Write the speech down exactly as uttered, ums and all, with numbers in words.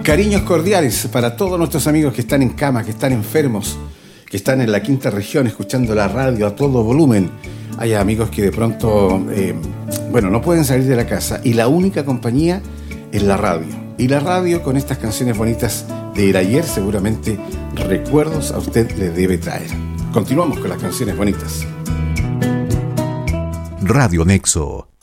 Cariños cordiales para todos nuestros amigos que están en cama, que están enfermos, que están en la quinta región escuchando la radio a todo volumen. Hay amigos que de pronto, eh, bueno, no pueden salir de la casa y la única compañía es la radio. Y la radio con estas canciones bonitas del ayer seguramente recuerdos a usted le debe traer. Continuamos con las canciones bonitas. Radio Nexo.